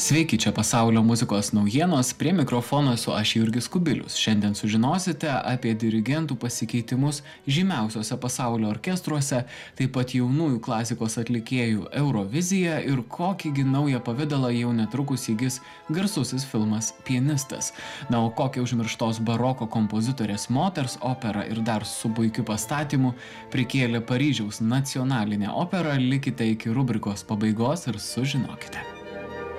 Sveiki, čia pasaulio muzikos naujienos, prie mikrofono esu aš Jurgis Kubilius. Šiandien sužinosite apie dirigentų pasikeitimus žymiausiose pasaulio orkestruose, taip pat jaunųjų klasikos atlikėjų Euroviziją ir kokįgi naują pavidalą jau netrukus įgis garsusis filmas Pianistas. Na, o kokią užmirštos baroko kompozitorės moters operą ir dar su puikiu pastatymu prikėlė Paryžiaus nacionalinė opera, likite iki rubrikos pabaigos ir sužinokite.